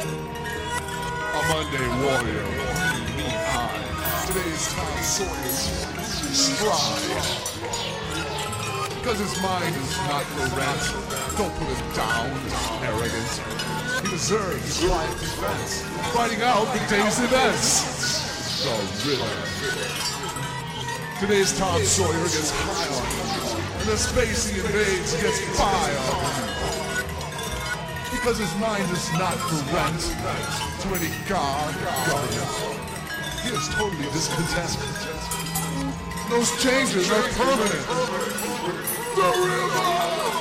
A Monday warrior, me I. Today's Tom Sawyer's stride. Because his mind is not for ransom. Don't put him down, arrogant. He deserves quiet defense, finding out the day's events. The riddle. Today's Tom Sawyer gets high on him, and the space he invades gets by on him. Because his mind is not for rent to any god or government. He is totally discontent. Those changes are permanent. The riddle!